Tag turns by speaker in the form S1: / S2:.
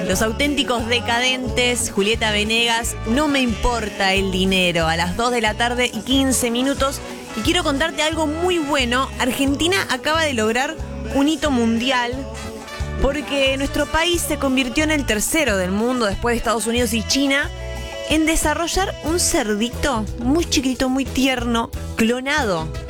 S1: Los auténticos decadentes, Julieta Venegas, No me importa el dinero, a las 2 de la tarde y 15 minutos. Y quiero contarte algo muy bueno. Argentina acaba de lograr un hito mundial porque nuestro país se convirtió en el tercero del mundo, después de Estados Unidos y China, en desarrollar un cerdito muy chiquito, muy tierno, clonado.